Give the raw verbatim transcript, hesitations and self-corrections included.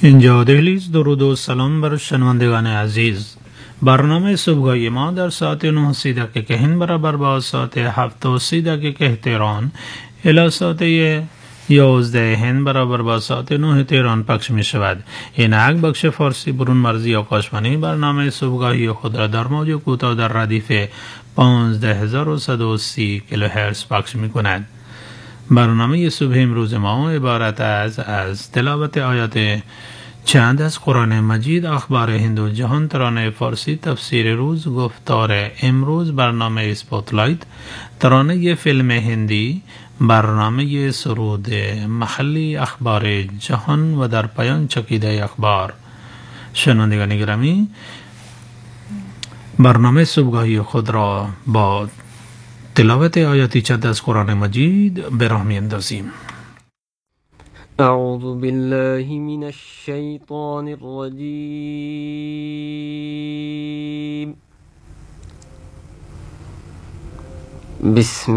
اینجا دهلیز. درود و سلام بر شنوندگان عزیز. برنامه صبحگاهی ما در ساعت نه و سی دقیقه هند برابر با ساعت هفت و سی دقیقه تهران الی ساعت یازده هند برابر با ساعت نه تهران پخش می شود. این یک بخش فارسی برون مرزی آکاشوانی برنامه صبحگاهی خود را در موج کوتاه در ردیف پانزده هزار و صد و سی کیلوهرتز پخش می کند. برنامه صبح امروز ما عبارت از از تلاوت آیات چند از قرآن مجید، اخبار هند و جهان، ترانه فارسی، تفسیر روز، گفتار امروز، برنامه اسپاتلایت، ترانه فیلم هندی، برنامه سرود محلی، اخبار جهان و در پایان چکیده اخبار. شنوندگان گرامی، برنامه صبحگاهی خود را با تلاوت آیاتی چند از قرآن مجید به راه می‌اندازیم. اعوذ بالله من الشیطان الرجیم. بسم